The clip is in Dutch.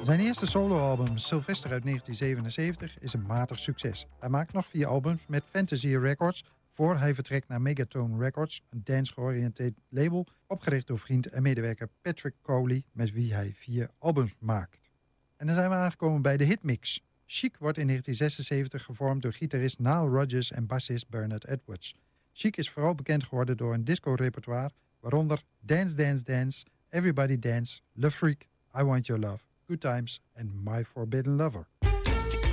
Zijn eerste soloalbum Sylvester uit 1977 is een matig succes. Hij maakt nog 4 albums met Fantasy Records voor hij vertrekt naar Megatone Records, een dance-georiënteerd label opgericht door vriend en medewerker Patrick Coley, met wie hij 4 albums maakt. En dan zijn we aangekomen bij de hitmix. Chic wordt in 1976 gevormd door gitarist Nile Rodgers en bassist Bernard Edwards. Chic is vooral bekend geworden door een disco-repertoire, waaronder Dance Dance Dance, Everybody Dance, Le Freak, I Want Your Love, Good Times en My Forbidden Lover.